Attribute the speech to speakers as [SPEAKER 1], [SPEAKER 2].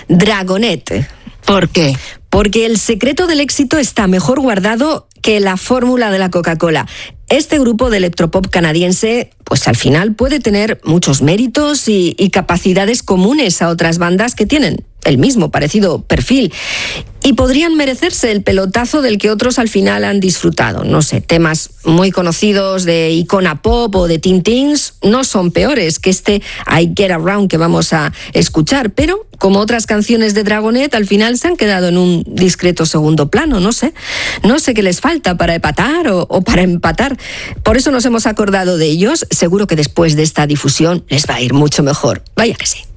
[SPEAKER 1] Dragonet.
[SPEAKER 2] ¿Por qué?
[SPEAKER 1] Porque el secreto del éxito está mejor guardado que la fórmula de la Coca-Cola. Este grupo de electropop canadiense, pues al final puede tener muchos méritos y capacidades comunes a otras bandas que tienen el mismo parecido perfil y podrían merecerse el pelotazo del que otros al final han disfrutado. No sé, temas muy conocidos de Icona Pop o de Teen Tins no son peores que este I Get Around que vamos a escuchar, pero como otras canciones de Dragonet, al final se han quedado en un discreto segundo plano, no sé qué les falta para empatar o para empatar. Por eso nos hemos acordado de ellos. Seguro que después de esta difusión les va a ir mucho mejor. Vaya que sí.